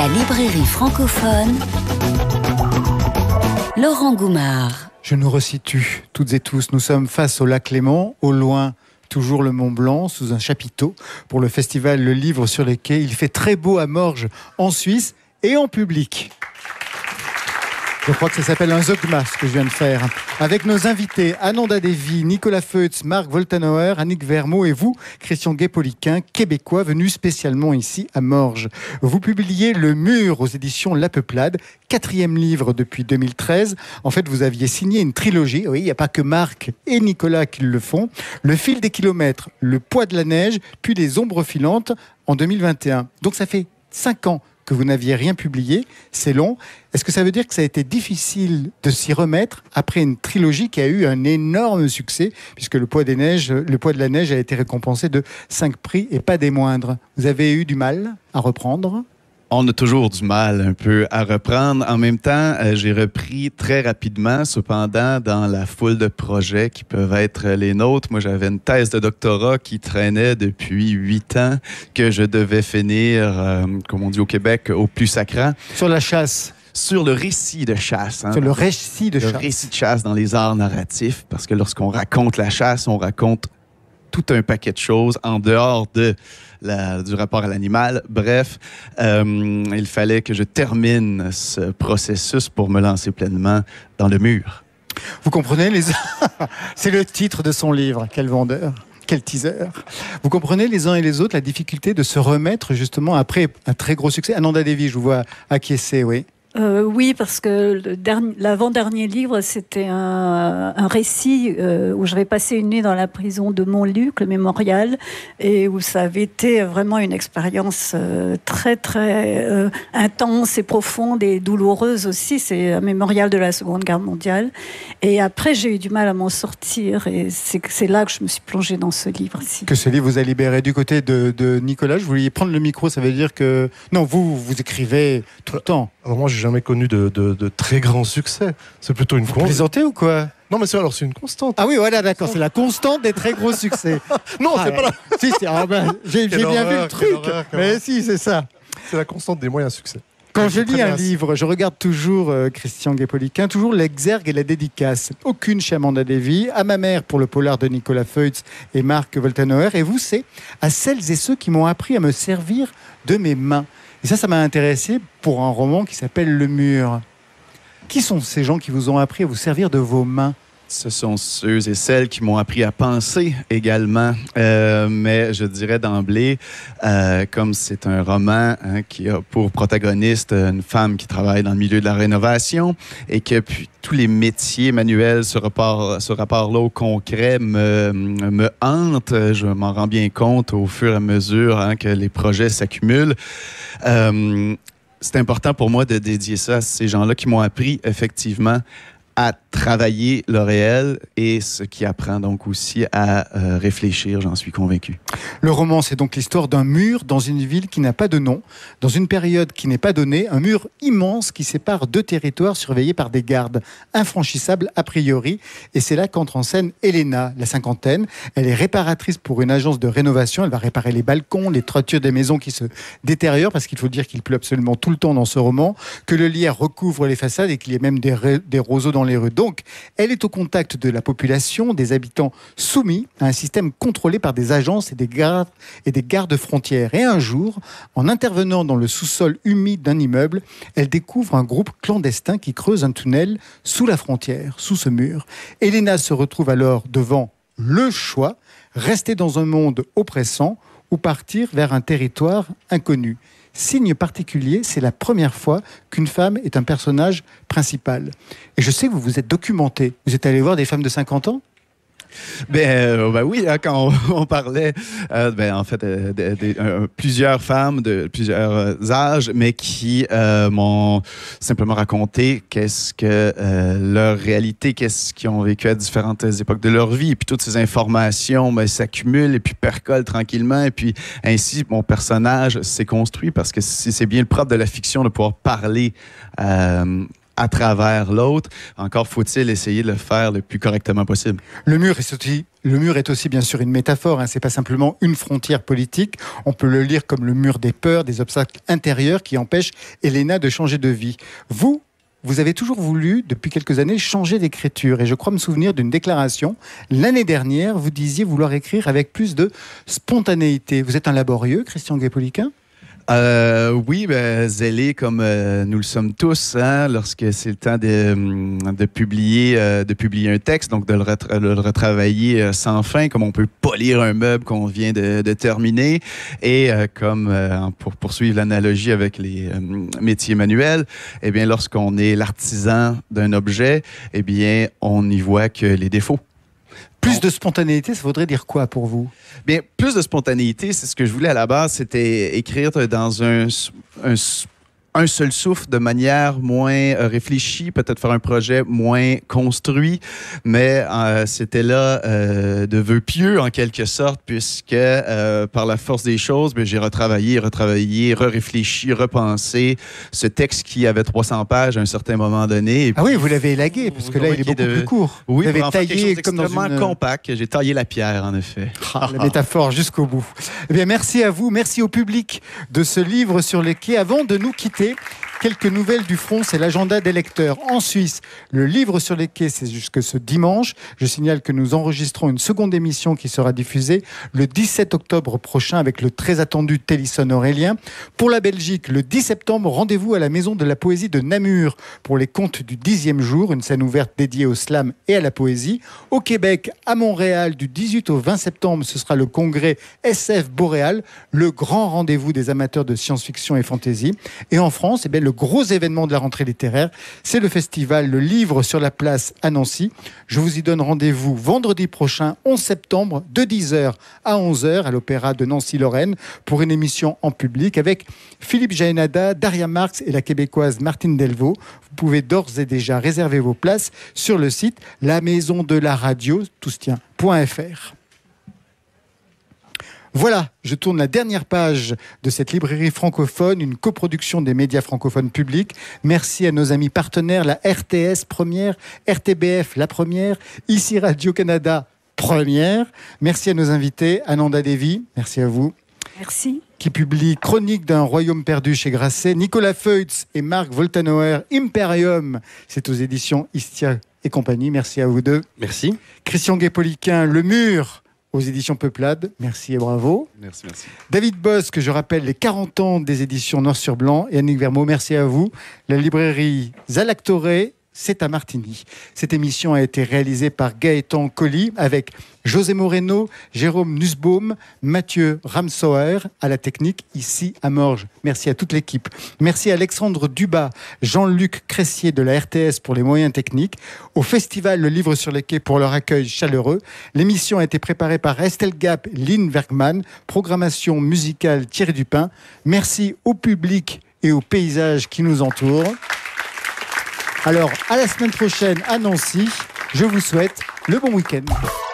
La librairie francophone, Laurent Goumard. Je nous resitue toutes et tous. Nous sommes face au lac Léman, au loin, toujours le Mont Blanc, sous un chapiteau, pour le festival Le Livre sur les quais. Il fait très beau à Morges, en Suisse et en public. Je crois que ça s'appelle un Zogma, ce que je viens de faire. Avec nos invités, Ananda Devi, Nicolas Feutz, Marc Woltenhauer, Annick Vermaux et vous, Christian Guépoliquin, québécois, venu spécialement ici à Morges. Vous publiez Le Mur aux éditions La Peuplade, 4e livre depuis 2013. En fait, vous aviez signé une trilogie. Oui, il n'y a pas que Marc et Nicolas qui le font. Le fil des kilomètres, Le poids de la neige, puis Les ombres filantes en 2021. Donc ça fait 5 ans que vous n'aviez rien publié, c'est long. Est-ce que ça veut dire que ça a été difficile de s'y remettre après une trilogie qui a eu un énorme succès, puisque Le poids de la neige a été récompensé de 5 prix et pas des moindres. Vous avez eu du mal à reprendre ? On a toujours du mal un peu à reprendre. En même temps, j'ai repris très rapidement. Cependant, dans la foule de projets qui peuvent être les nôtres, moi, j'avais une thèse de doctorat qui traînait depuis 8 ans que je devais finir, comme on dit au Québec, au plus sacrant. Sur la chasse. Sur le récit de chasse. Sur le récit de chasse. Le récit de chasse dans les arts narratifs, parce que lorsqu'on raconte la chasse, on raconte tout un paquet de choses en dehors du rapport à l'animal. Bref, il fallait que je termine ce processus pour me lancer pleinement dans Le Mur. Vous comprenez C'est le titre de son livre. Quel vendeur, quel teaser. Vous comprenez les uns et les autres la difficulté de se remettre justement après un très gros succès. Ananda Devi, je vous vois acquiescer, oui. Oui, parce que l'avant-dernier livre, c'était un récit où j'avais passé une nuit dans la prison de Montluc, le mémorial, et où ça avait été vraiment une expérience très, très intense et profonde et douloureuse aussi. C'est un mémorial de la Seconde Guerre mondiale. Et après, j'ai eu du mal à m'en sortir, et c'est là que je me suis plongée dans ce livre-ci. Que ce livre vous a libéré. Du côté de Nicolas, je voulais prendre le micro, ça veut dire que... Non, vous écrivez tout le temps. Alors moi, j'ai jamais connu de très grand succès. C'est plutôt une constante. Vous plaisantez ou quoi ? Non, mais c'est une constante. Ah oui, voilà, d'accord. C'est la constante des très gros succès. Non, c'est pas la... Si, j'ai bien vu le truc. Mais si, c'est ça. C'est la constante des moyens succès. Quand je lis un livre, je regarde toujours Christian Guépoliquin, toujours l'exergue et la dédicace. Aucune chez Ananda Devi, à ma mère pour le polar de Nicolas Feutz et Marc Woltenhauer. Et vous, c'est à celles et ceux qui m'ont appris à me servir de mes mains. Et ça m'a intéressé pour un roman qui s'appelle Le Mur. Qui sont ces gens qui vous ont appris à vous servir de vos mains ? Ce sont ceux et celles qui m'ont appris à penser également. Mais je dirais d'emblée, comme c'est un roman qui a pour protagoniste une femme qui travaille dans le milieu de la rénovation et que puis, tous les métiers manuels, ce rapport-là au concret me hante. Je m'en rends bien compte au fur et à mesure que les projets s'accumulent. C'est important pour moi de dédier ça à ces gens-là qui m'ont appris effectivement à travailler le réel et ce qui apprend donc aussi à réfléchir, j'en suis convaincu. Le roman, c'est donc l'histoire d'un mur dans une ville qui n'a pas de nom, dans une période qui n'est pas donnée, un mur immense qui sépare 2 territoires surveillés par des gardes, infranchissables a priori. Et c'est là qu'entre en scène Elena, la cinquantaine. Elle est réparatrice pour une agence de rénovation. Elle va réparer les balcons, les toitures des maisons qui se détériorent, parce qu'il faut dire qu'il pleut absolument tout le temps dans ce roman, que le lierre recouvre les façades et qu'il y a même des roseaux dans les rues. Donc, elle est au contact de la population, des habitants soumis à un système contrôlé par des agences et des gardes frontières. Et un jour, en intervenant dans le sous-sol humide d'un immeuble, elle découvre un groupe clandestin qui creuse un tunnel sous la frontière, sous ce mur. Elena se retrouve alors devant le choix, rester dans un monde oppressant ou partir vers un territoire inconnu. Signe particulier, c'est la première fois qu'une femme est un personnage principal. Et je sais que vous vous êtes documenté. Vous êtes allé voir des femmes de 50 ans ? Ben oui, quand on parlait, en fait, plusieurs femmes de plusieurs âges, mais qui m'ont simplement raconté qu'est-ce que leur réalité, qu'est-ce qu'ils ont vécu à différentes époques de leur vie. Et puis toutes ces informations s'accumulent et puis percolent tranquillement. Et puis ainsi, mon personnage s'est construit parce que c'est bien le propre de la fiction de pouvoir parler à travers l'autre. Encore faut-il essayer de le faire le plus correctement possible. Le mur est aussi bien sûr une métaphore, hein. C'est pas simplement une frontière politique. On peut le lire comme le mur des peurs, des obstacles intérieurs qui empêchent Elena de changer de vie. Vous avez toujours voulu, depuis quelques années, changer d'écriture. Et je crois me souvenir d'une déclaration. L'année dernière, vous disiez vouloir écrire avec plus de spontanéité. Vous êtes un laborieux, Christian Guépoliquin ? Oui, zélé comme nous le sommes tous, hein, lorsque c'est le temps de publier un texte, donc de le retravailler sans fin, comme on peut polir un meuble qu'on vient de terminer, et comme pour poursuivre l'analogie avec les métiers manuels, eh bien, lorsqu'on est l'artisan d'un objet, eh bien, on n'y voit que les défauts. Plus de spontanéité, ça voudrait dire quoi pour vous? Bien, plus de spontanéité, c'est ce que je voulais à la base, c'était écrire dans un seul souffle, de manière moins réfléchie, peut-être faire un projet moins construit, mais c'était là de vœux pieux en quelque sorte, puisque par la force des choses, j'ai retravaillé, réfléchi, repensé ce texte qui avait 300 pages à un certain moment donné. Ah oui, vous l'avez élagué, parce que là, il est beaucoup plus court. Oui, vous l'avez taillé comme extrêmement compact. J'ai taillé la pierre, en effet. La métaphore jusqu'au bout. Eh bien, merci à vous, merci au public de ce livre sur les quais. Avant de nous quitter, quelques nouvelles du front, c'est l'agenda des lecteurs. En Suisse, le livre sur les quais, c'est jusque ce dimanche. Je signale que nous enregistrons une seconde émission qui sera diffusée le 17 octobre prochain avec le très attendu Télisson Aurélien. Pour la Belgique, le 10 septembre, rendez-vous à la Maison de la Poésie de Namur pour les contes du 10e jour, une scène ouverte dédiée au slam et à la poésie. Au Québec, à Montréal, du 18 au 20 septembre, ce sera le congrès SF Boréal, le grand rendez-vous des amateurs de science-fiction et fantasy. Et en France, eh bien, le gros événement de la rentrée littéraire, c'est le festival Le Livre sur la Place à Nancy. Je vous y donne rendez-vous vendredi prochain, 11 septembre, de 10h à 11h à l'Opéra de Nancy-Lorraine pour une émission en public avec Philippe Jaénada, Daria Marx et la Québécoise Martine Delvaux. Vous pouvez d'ores et déjà réserver vos places sur le site lamaisondelaradio.fr. Voilà, je tourne la dernière page de cette librairie francophone, une coproduction des médias francophones publics. Merci à nos amis partenaires, la RTS première, RTBF la première, ici Radio-Canada première. Merci à nos invités, Ananda Devi, merci à vous. Merci. Qui publie Chronique d'un royaume perdu chez Grasset, Nicolas Feutz et Marc Woltenauer, Imperium, c'est aux éditions Istia et compagnie. Merci à vous deux. Merci. Christian Guépoliquin, Le Mur, aux éditions Peuplade. Merci et bravo. Merci. David Bosque, je rappelle les 40 ans des éditions Noir sur Blanc. Et Annick Vermeau, merci à vous. La librairie Zalactoré, c'est à Martigny. Cette émission a été réalisée par Gaëtan Colli avec José Moreno, Jérôme Nussbaum, Mathieu Ramsauer à la technique ici à Morges. Merci à toute l'équipe. Merci à Alexandre Dubas, Jean-Luc Cressier de la RTS pour les moyens techniques, au festival Le Livre sur les quais pour leur accueil chaleureux. L'émission a été préparée par Estelle Gap, Lynn Bergman, programmation musicale Thierry Dupin. Merci au public et aux paysages qui nous entourent. Alors, à la semaine prochaine à Nancy. Je vous souhaite le bon week-end.